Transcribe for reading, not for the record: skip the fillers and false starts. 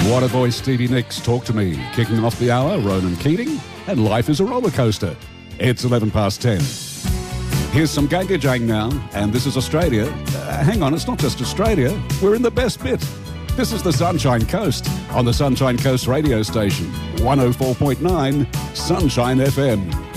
What a voice, Stevie Nicks, Talk to Me. Kicking off the hour, Ronan Keating, and Life is a Roller Coaster. It's 11 past 10. Here's some Ganga Jang now, and this is Australia. Hang on, it's not just Australia. We're in the best bit. This is the Sunshine Coast on the Sunshine Coast radio station, 104.9 Sunshine FM.